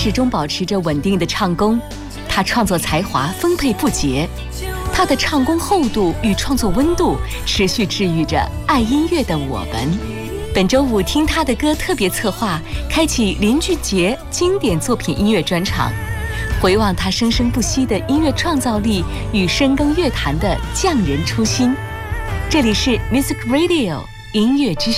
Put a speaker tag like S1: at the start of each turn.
S1: 始终保持着稳定的唱功。他创作才华丰沛不竭，他的唱功厚度与创作温度持续治愈着爱音乐的我们。本周五听他的歌特别策划，开启林俊杰经典作品音乐专场，回望他生生不息的音乐创造力与深耕乐坛的匠人初心。这里是 Music Radio 音乐之声。